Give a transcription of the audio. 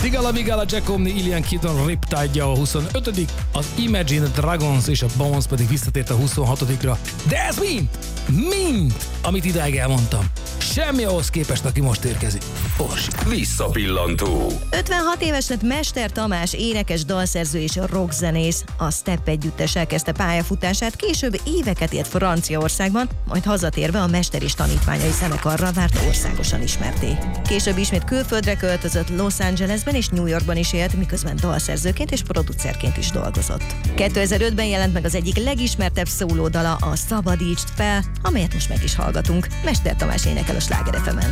Tigala Bigala, Jack Omni, Ilian Keaton, Riptide a 25. Az Imagine Dragons és a Bones pedig visszatért a 26-ra. De ez mind, amit idáig elmondtam. Semmi ahhoz képest, aki most érkezik. Orsi. Visszapillantó. 56 éves lett Mester Tamás, énekes, dalszerző és rockzenész. A Step együttes elkezdte pályafutását, később éveket élt Franciaországban, majd hazatérve a mester és tanítványai zenekarra várt országosan ismerté. Később ismét külföldre költözött, Los Angelesben és New Yorkban is élt, miközben dalszerzőként és producerként is dolgozott. 2005-ben jelent meg az egyik legismertebb szólódala, a Szabadítsd fel, amelyet most meg is hallgatunk. Mester Tamás énekel a Sláger FM-en.